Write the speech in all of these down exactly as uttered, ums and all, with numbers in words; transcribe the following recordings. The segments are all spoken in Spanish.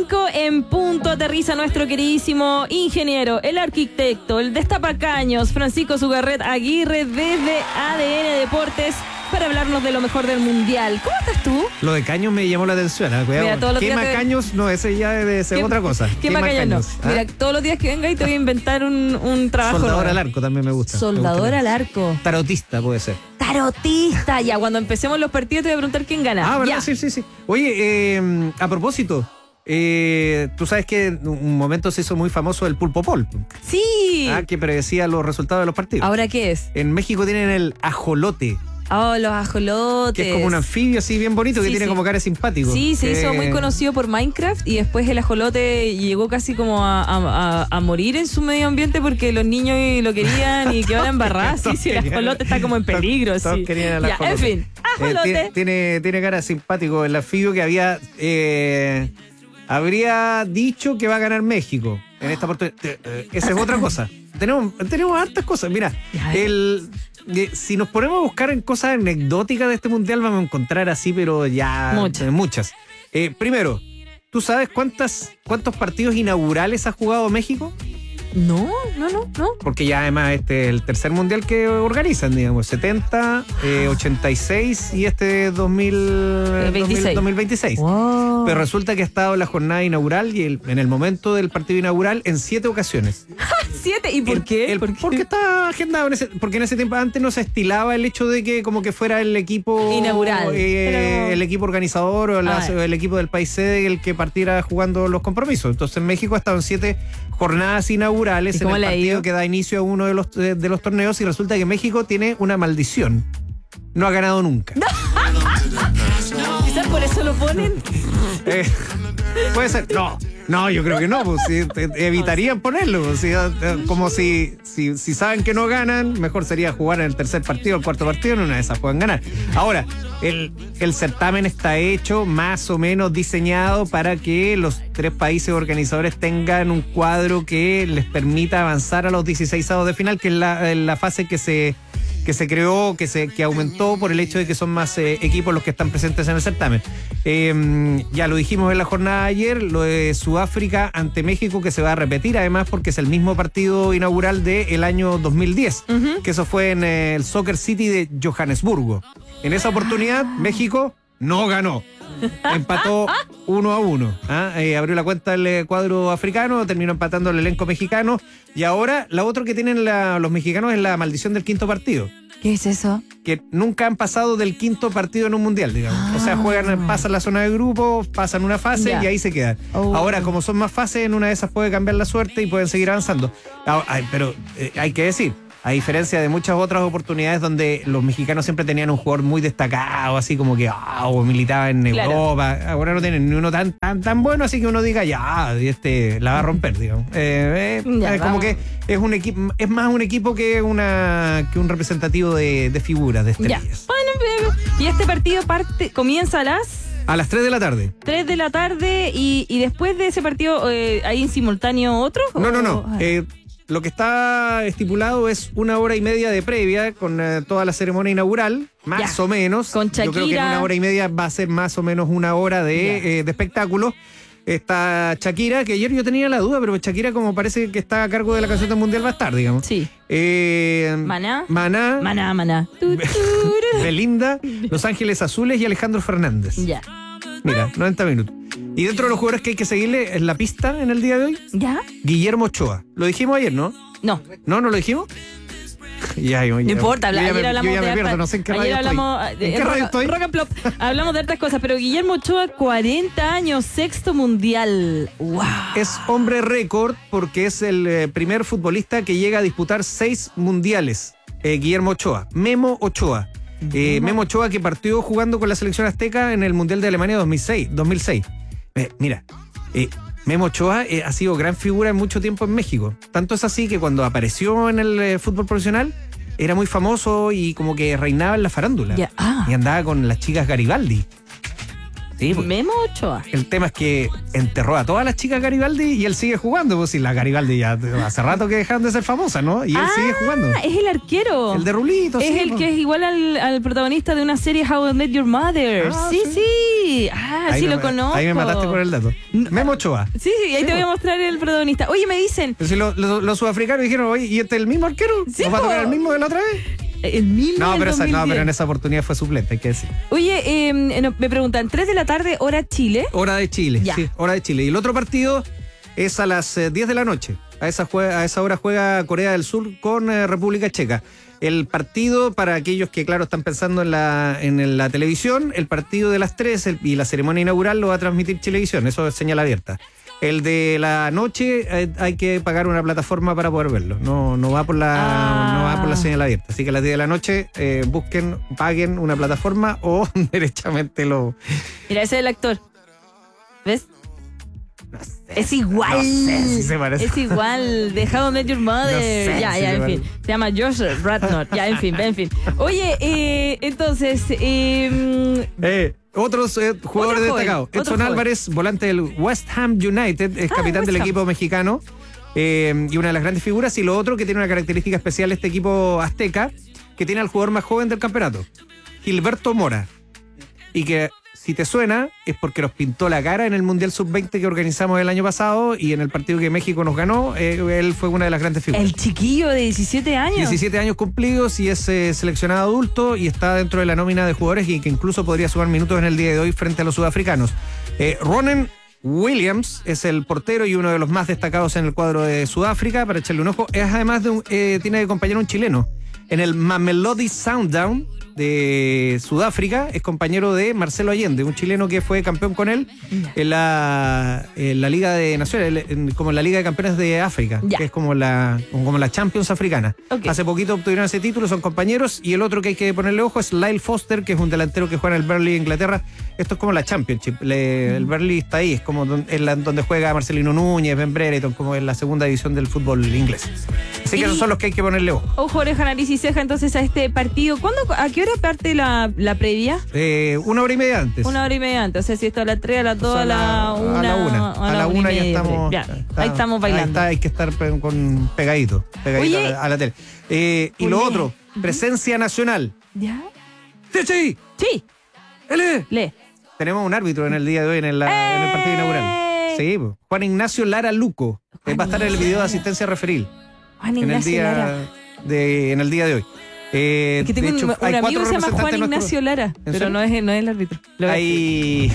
cinco en punto aterriza nuestro queridísimo ingeniero, el arquitecto, el destapacaños, Francisco Zugarret Aguirre desde A D N Deportes para hablarnos de lo mejor del Mundial. ¿Cómo estás tú? Lo de Caños me llamó la atención. ¿eh? Mira, todos los Quema días te... Caños, no, ese ya debe ser otra cosa. Quema Caños, no. ¿Ah? Mira, todos los días que venga y te voy a inventar un, un trabajo. Soldador nuevo. al arco también me gusta. Soldador me al arco. Tarotista puede ser. Tarotista. Ya, cuando empecemos los partidos te voy a preguntar quién gana. Ah, ¿verdad? Ya. Sí, sí, sí. Oye, eh, a propósito, eh, tú sabes que en un momento se hizo muy famoso el pulpo pol. Sí. Ah, que predecía los resultados de los partidos. ¿Ahora qué es? En México tienen el ajolote. Oh, los ajolotes. Que es como un anfibio así bien bonito, sí, que tiene sí. como cara simpático. Sí, se que... hizo muy conocido por Minecraft y después el ajolote llegó casi como a, a, a morir en su medio ambiente porque los niños lo querían y quedaron embarradas. Sí, sí, el ajolote está como en peligro. Todos sí. querían al Ya, ajolote. en fin, ajolote. Eh, tiene, tiene, tiene cara simpático el anfibio que había... Eh, habría dicho que va a ganar México en esta oportunidad. Eh, esa es otra cosa. Tenemos, tenemos hartas cosas. Mira, el... Eh, si nos ponemos a buscar en cosas anecdóticas de este mundial, vamos a encontrar así, pero ya muchas. Eh, muchas. Eh, primero, ¿tú sabes cuántas cuántos partidos inaugurales ha jugado México? No, no, no, no. Porque ya además este es el tercer mundial que organizan, digamos, setenta, eh, ochenta y seis y este dos mil veintiséis. dos mil veintiséis. Wow. Pero resulta que ha estado en la jornada inaugural y el, en el momento del partido inaugural en siete ocasiones. ¿Siete? ¿Y por el, qué? El, ¿Por qué? Porque está agendado en ese, porque en ese tiempo antes no se estilaba el hecho de que como que fuera el equipo inaugural. Eh, Pero... el equipo organizador o la, ah, el equipo del país sede el que partiera jugando los compromisos. Entonces México ha estado en siete jornadas inaugurales en el partido que da inicio a uno de los, de, de los torneos y resulta que México tiene una maldición. No ha ganado nunca. ¿Quizás por eso lo ponen? Eh, puede ser. No, no, yo creo que no. Pues, si, te, evitarían ponerlo. Pues, si, como si, si, si saben que no ganan, mejor sería jugar en el tercer partido o el cuarto partido, en una de esas pueden ganar. Ahora, el, el certamen está hecho más o menos diseñado para que los tres países organizadores tengan un cuadro que les permita avanzar a los dieciseisavos de final, que es la, la fase que se... que se creó, que se que aumentó por el hecho de que son más eh, equipos los que están presentes en el certamen. Eh, ya lo dijimos en la jornada de ayer, lo de Sudáfrica ante México, que se va a repetir además porque es el mismo partido inaugural del año dos mil diez, uh-huh. que eso fue en eh, el Soccer City de Johannesburgo. En esa oportunidad, México no ganó. Empató uno a uno. ¿ah? Eh, abrió la cuenta el cuadro africano, terminó empatando el elenco mexicano. Y ahora la otra que tienen la, los mexicanos es la maldición del quinto partido. ¿Qué es eso? Que nunca han pasado del quinto partido en un mundial, digamos. Ah. O sea, juegan, pasan la zona de grupo, pasan una fase yeah. y ahí se quedan. Oh. Ahora, como son más fases, en una de esas puede cambiar la suerte y pueden seguir avanzando. Ay, pero eh, hay que decir, a diferencia de muchas otras oportunidades donde los mexicanos siempre tenían un jugador muy destacado, así como que oh, militaba en claro. Europa, ahora no tienen ni uno tan tan tan bueno, así que uno diga, ya, este la va a romper, digamos. Eh, eh, ya, como que es un equipo, es más un equipo que una que un representativo de, de figuras, de estrellas. Bueno, y este partido parte comienza a las... A las tres de la tarde. tres de la tarde y, y después de ese partido, eh, ¿hay en simultáneo otro? No, no, no. Eh, Lo que está estipulado es una hora y media de previa con eh, toda la ceremonia inaugural, más ya. o menos. Con Shakira. Yo creo que en una hora y media va a ser más o menos una hora de, eh, de espectáculo. Está Shakira, que ayer yo tenía la duda, pero Shakira como parece que está a cargo de la canción del mundial va a estar, digamos. Sí. Eh, Maná. Maná. Maná, Maná. Belinda, Los Ángeles Azules y Alejandro Fernández. Ya. Mira, noventa minutos. Y dentro de los jugadores que hay que seguirle en la pista en el día de hoy, ¿ya? Guillermo Ochoa. Lo dijimos ayer, ¿no? No. ¿No? ¿No lo dijimos? Ya, yo, no ya, importa, habla, ayer me, hablamos yo ya de me pierdo, harta, no sé en qué ayer radio hablamos estoy. de, ¿En qué rock, radio estoy? Rock and Plop. Hablamos de hartas cosas, pero Guillermo Ochoa, cuarenta años, sexto mundial. ¡Wow! Es hombre récord porque es el eh, primer futbolista que llega a disputar seis mundiales. Eh, Guillermo Ochoa. Memo Ochoa. Eh, Memo Ochoa que partió jugando con la selección azteca en el Mundial de Alemania dos mil seis. dos mil seis. Eh, mira, eh, Memo Ochoa eh, ha sido gran figura en mucho tiempo en México. Tanto es así que cuando apareció en el eh, fútbol profesional era muy famoso y como que reinaba en la farándula. Yeah. Ah. Y andaba con las chicas Garibaldi. Sí, pues, Memo Ochoa. El tema es que enterró a todas las chicas Garibaldi y él sigue jugando. Pues si las Garibaldi ya hace rato que dejaron de ser famosas, ¿no? Y él ah, sigue jugando. Es el arquero. El de Rulito, es sí. Es el pues. que es igual al, al protagonista de una serie How I Met Your Mother. Ah, sí, sí. sí. Ah, Ya, ahí sí me, lo conozco. Ahí me mataste con el dato. No. Memo Ochoa. Sí, sí, ahí Sí, te voy a po. mostrar el protagonista. Oye, me dicen, Pero si lo- lo- los sudafricanos dijeron, oye, ¿y este es el mismo arquero? Sí, ¿Nos va a po. tocar el mismo de la otra vez? el mismo No, del pero, esa, dos mil no, diez. pero en esa oportunidad fue suplente, hay que decir. Oye, eh, no, me preguntan, tres de la tarde, hora Chile. Hora de Chile, Ya. sí, hora de Chile. Y el otro partido es a las eh, diez de la noche. A esa, juega- a esa hora juega Corea del Sur con eh, República Checa. El partido, para aquellos que, claro, están pensando en la, en la televisión, el partido de las tres el- y la ceremonia inaugural lo va a transmitir Chilevisión, eso es señal abierta. El de la noche eh, hay que pagar una plataforma para poder verlo. No, no va por la, Ah. no va por la señal abierta. Así que a las diez de la noche eh, busquen, paguen una plataforma o derechamente lo. Mira, ese es el actor. ¿Ves? No sé, Es igual. no sé si se parece. Es igual. De How I Met Your Mother. No sé ya, si ya, se en parece. fin. Se llama Josh Radnor. Ya, en fin, en fin. Oye, eh, entonces, eh, Eh, otros eh, jugadores Otro joven, destacados. otro Edson joven. Álvarez, volante del West Ham United, es Ah, capitán West del Ham. equipo mexicano eh, y una de las grandes figuras. Y lo otro que tiene una característica especial este equipo azteca, que tiene al jugador más joven del campeonato, Gilberto Mora. Y que, si te suena, es porque nos pintó la cara en el Mundial sub veinte que organizamos el año pasado y en el partido que México nos ganó, eh, él fue una de las grandes figuras. el chiquillo de diecisiete años. diecisiete años cumplidos y es eh, seleccionado adulto y está dentro de la nómina de jugadores y que incluso podría sumar minutos en el día de hoy frente a los sudafricanos. Eh, Ronen Williams es el portero y uno de los más destacados en el cuadro de Sudáfrica, para echarle un ojo. Es además de un, eh, tiene de compañero un chileno. En el Mamelodi Sundowns de Sudáfrica es compañero de Marcelo Allende, un chileno que fue campeón con él en la, en la Liga de Naciones, en- como en la Liga de Campeones de África, Ya. que es como la, como la Champions africana. Ok. Hace poquito obtuvieron ese título, son compañeros, y el otro que hay que ponerle ojo es Lyle Foster, que es un delantero que juega en el Burnley de Inglaterra. Esto es como la Championship, Le- el Burnley está ahí, es como don- en la- donde juega Marcelino Núñez, Ben Brereton, como en la segunda división del fútbol inglés. Así que Y- esos son los que hay que ponerle ojo. Ojo, oreja, nariz y ceja entonces a este partido. ¿Cuándo, ¿A qué hora parte la, la previa? Eh, una hora y media antes. Una hora y media antes. O sea, si esto a las tres, a las dos, O sea, a la una. a la una. A la una y una ya media. estamos. Ya, está- ahí estamos bailando. Ahí está, hay que estar pe- con pegadito, pegadito Oye. a, la, a la tele. Eh, y lo Oye. otro, presencia nacional. ¿Ya? ¡Sí, sí! Sí, ¡Ele! lee. Tenemos un árbitro en el día de hoy en el, en el partido inaugural. Sí, po. Juan Ignacio Lara Luco. Eh, va a estar en el video de asistencia referil Juan en el Ignacio día Lara. de en el día de hoy. Eh, Es que tengo de hecho, un, un hay amigo cuatro que se llama Juan representantes nuestros- Ignacio Lara, pero serio? no es, no es el árbitro. Lo- Hay,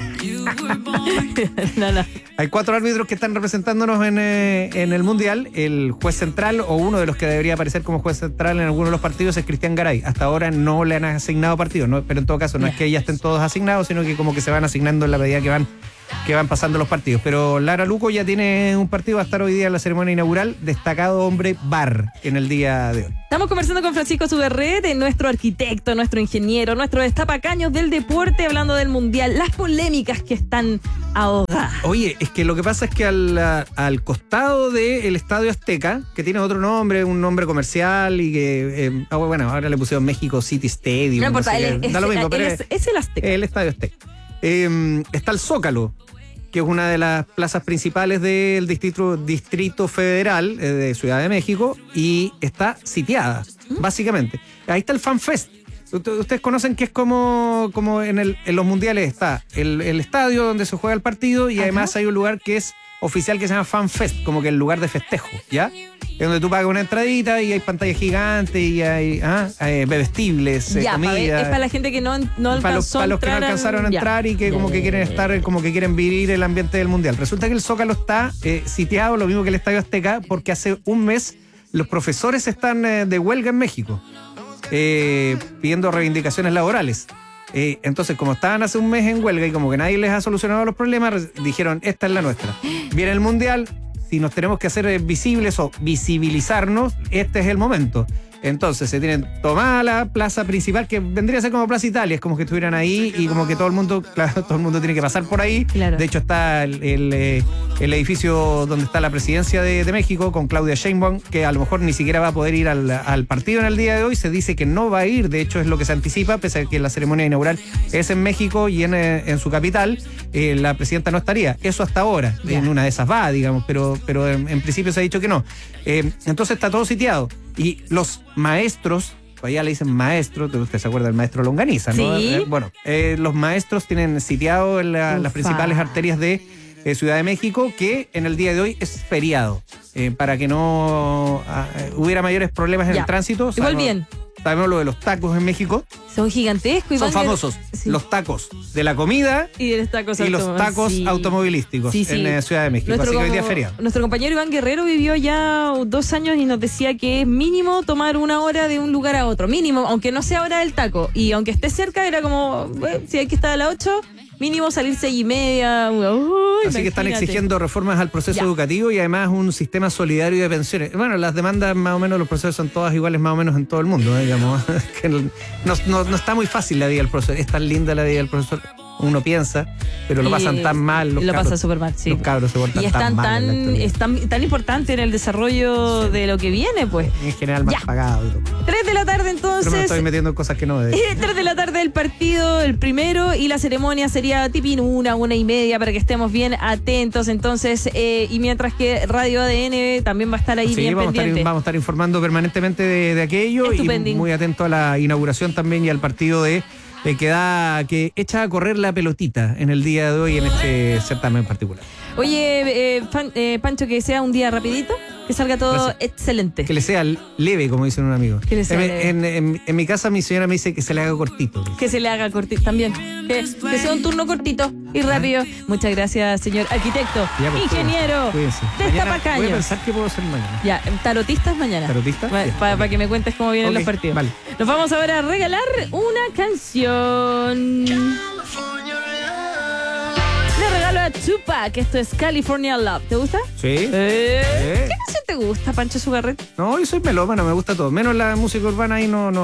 no, no. hay cuatro árbitros que están representándonos en, eh, en el Mundial. El juez central, o uno de los que debería aparecer como juez central en alguno de los partidos, es Cristian Garay. Hasta ahora no le han asignado partidos, ¿no? Pero en todo caso no es que ya estén todos asignados, sino que como que se van asignando en la medida que van que van pasando los partidos. Pero Lara Luco ya tiene un partido, va a estar hoy día en la ceremonia inaugural, destacado hombre bar en el día de hoy. Estamos conversando con Francisco Suberrete, nuestro arquitecto, nuestro ingeniero, nuestro destapacaños del deporte, hablando del Mundial, las polémicas que están ahogadas. Oye, es que lo que pasa es que al, al costado del Estadio Azteca, que tiene otro nombre, un nombre comercial y que, eh, ah, bueno, ahora le pusieron México City Stadium. No importa, sé él qué. es, Da lo mismo, él pero es, es el Azteca. el Estadio Azteca. Eh, está el Zócalo, que es una de las plazas principales del distrito, distrito federal eh, de Ciudad de México, y está sitiada, básicamente. Ahí está el FanFest. Ust- Ustedes conocen que es como, como en, el, en los mundiales está el, el estadio donde se juega el partido y Ajá. además hay un lugar que es oficial que se llama FanFest, como que el lugar de festejo, ¿ya? Es donde tú pagas una entradita y hay pantalla gigante y hay ah, eh, bebestibles, eh, ya, comida. pa' ver, es para la gente que no, no alcanzó Para los, para los que no a entrar alcanzaron a ya. entrar y que Ya, como ya, que ya, quieren ya. estar, como que quieren vivir el ambiente del mundial. Resulta que el Zócalo está eh, sitiado, lo mismo que el Estadio Azteca, porque hace un mes los profesores están eh, de huelga en México, eh, pidiendo reivindicaciones laborales. Eh, entonces, como estaban hace un mes en huelga y como que nadie les ha solucionado los problemas, re- dijeron, esta es la nuestra. Viene el mundial, si nos tenemos que hacer eh, visibles o visibilizarnos, este es el momento. Entonces se tienen tomada la plaza principal, que vendría a ser como Plaza Italia, es como que estuvieran ahí y como que todo el mundo, claro, todo el mundo tiene que pasar por ahí. Claro. De hecho está el, el, eh, el edificio donde está la presidencia de, de México con Claudia Sheinbaum, que a lo mejor ni siquiera va a poder ir al, al partido en el día de hoy. Se dice que no va a ir, de hecho es lo que se anticipa, pese a que la ceremonia inaugural es en México y en, eh, en su capital, eh, la presidenta no estaría. Eso hasta ahora, Ya. en una de esas va, digamos, pero, pero en, en principio se ha dicho que no. Eh, entonces está todo sitiado. Y los maestros allá le dicen maestro, usted se acuerda del maestro Longaniza, ¿no? Sí. Eh, bueno, eh, los maestros tienen sitiado en la, las principales arterias de eh, Ciudad de México, que en el día de hoy es feriado, eh, para que no uh, hubiera mayores problemas en Ya. el tránsito. Igual Sabemos- bien. Sabemos lo de los tacos en México. Son gigantescos. Son Iván, famosos. que- sí. Los tacos de la comida Y de los tacos, y los automo- tacos sí. automovilísticos Sí, sí. en eh, Ciudad de México. Nuestro, Así que hoy como- día es feriado. nuestro compañero Iván Guerrero vivió ya dos años y nos decía que es mínimo tomar una hora de un lugar a otro. Mínimo, aunque no sea hora del taco. Y aunque esté cerca, era como, bueno, si hay que estar a las ocho, mínimo salir seis y media. Uy, Así que están imagínate. exigiendo reformas al proceso Ya. educativo y además un sistema solidario de pensiones. Bueno, las demandas más o menos, los procesos son todas iguales más o menos en todo el mundo, ¿eh? Digamos. Que no, no, no está muy fácil la vida del profesor. Es tan linda la vida del profesor, uno piensa, pero lo Y- pasan tan mal. Los y lo cabros, pasan súper mal, sí. Los cabros se portan Y es tan tan, mal. en la tan, actualidad. es tan, tan importante en el desarrollo de lo que viene, pues. En general más Ya. pagado. y todo. Tres de la tarde Pero me entonces. estoy metiendo en cosas que no debo. Tres de la tarde el partido, el primero, y la ceremonia sería tipín una, una y media, para que estemos bien atentos. Entonces, eh, y mientras que Radio A D N también va a estar ahí Sí, bien vamos a, estar, pendiente. vamos a estar informando permanentemente de, de aquello Estupendín. y muy atento a la inauguración también y al partido de eh, que da que echa a correr la pelotita en el día de hoy en este certamen particular. Oye, eh, Pan- eh, Pancho, que sea un día rapidito, que salga todo Gracias. excelente. Que le sea leve, como dicen un amigo. Que le sea en, leve. en- en- en mi casa mi señora me dice que se le haga cortito. Que se le haga cortito también. Que, que sea un turno cortito y rápido. Muchas gracias, señor arquitecto, Ya, pues, ingeniero, cuídense. Mañana voy a destapacaños. pensar qué puedo hacer mañana. Ya, tarotistas mañana. ¿Tarotistas? Para Ya, ok. que me cuentes cómo vienen Ok, los partidos. vale. Nos vamos ahora a regalar una canción. Le regalo a Tupac. Esto es California Love. ¿Te gusta? Sí. Eh, Eh. ¿Qué canción te gusta, Pancho Sugarret? No, yo soy melómano, me gusta todo. Menos la música urbana ahí no, no